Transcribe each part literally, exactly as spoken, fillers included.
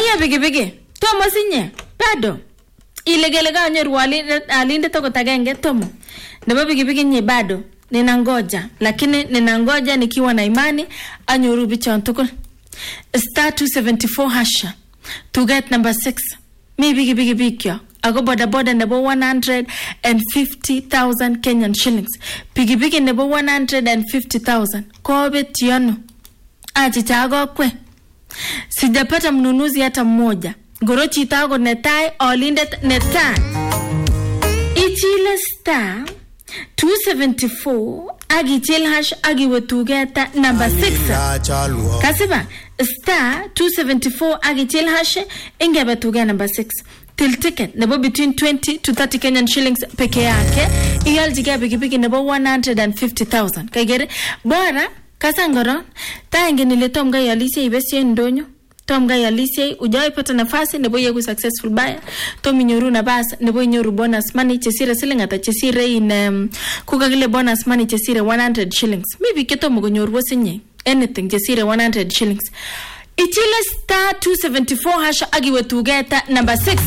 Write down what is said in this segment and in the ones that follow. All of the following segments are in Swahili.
Tinye pikipiki. Tomo sinye. Bado. Ilegelega anyoru alinde toko tagenge tomo. Nebo pikipiki nye bado. Ninangoja. Lakini ninangoja nikiwa na imani anyoru bichon tukul. Star two seventy-four hasha. To get number six. Mi pikipiki pikyo. Ago boda boda nebo one hundred fifty thousand Kenyan shillings. Pikipiki nebo one hundred fifty thousand. Kobe tiano. Achi chago kwe. Sijapata mnunuzi hata mmoja. Gorochi itago netai olinde netai. Ichile star two seventy-four agi chil hash agi wetugeta number six. Kasiba star two seventy-four agi chil hash inge betuga number six. Till ticket nebo between twenty to thirty Kenyan shillings peke yake. Iyal jiga pikipiki nebo one hundred fifty thousand. Kagere bora kasangoro taenge nile tom ga yalise ibesye ndonyo. Tom ga yalise ujai pata nafasi nebo yegu successful buyer. Tom inyoru na bas nebo inyoru bonus money chesire siling ata chesire in um, kukagile bonus money chesire one hundred shillings. Maybe keto mgo nyoru wasinye anything chesire one hundred shillings. Ichile star two seventy-four hasha agi wetugeta number six.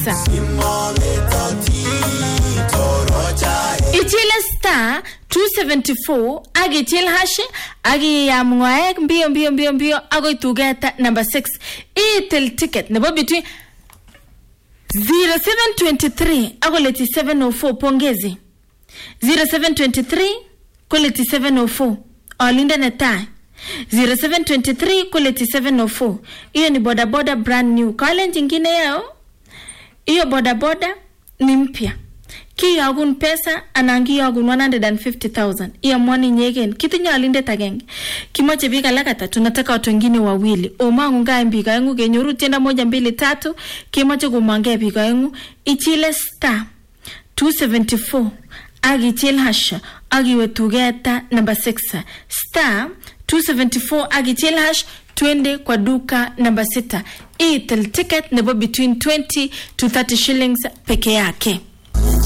Ichile star two seventy-four agi chil hash agi yamwaek mbio mbio mbio mbio ago itugeta number six. Itil ticket nebo between zero seven twenty-three ago leti seven oh four pongezi. zero seven twenty-three koleti seven oh four olinde netai. zero seven twenty-three kuleti seven oh four. Iyo ni boda boda brand new. Kale njingine yao iyo boda boda ni mpya. Kiyo agun pesa anangiyo agun one hundred fifty thousand. Iyo mwani nyegen kitu nyo alinde tagenge. Kimoche bika lakata tunataka watu wengine wawili. Omangu nga mbika yengu genyoru tenda moja mbili tatu. Kimoche kumange bika yengu. Ichile star two seventy-four agi chil hasha agi wetugeta number six. Star two seventy-four agi chil hash twende kwa duka number six. Itil ticket nebo between twenty to thirty shillings peke yake.